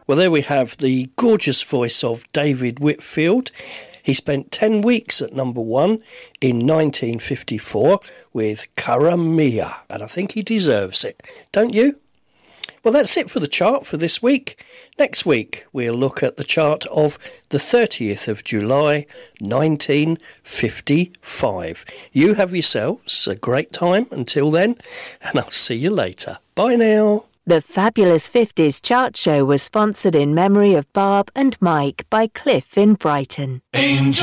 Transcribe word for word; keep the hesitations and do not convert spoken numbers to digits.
Well, there we have the gorgeous voice of David Whitfield. He spent ten weeks at number one in nineteen fifty-four with Cara Mia, and I think he deserves it, don't you? Well, that's it for the chart for this week. Next week, we'll look at the chart of the thirtieth of July, nineteen fifty-five. You have yourselves a great time until then, and I'll see you later. Bye now. The Fabulous fifties Chart Show was sponsored in memory of Barb and Mike by Cliff in Brighton. Angel.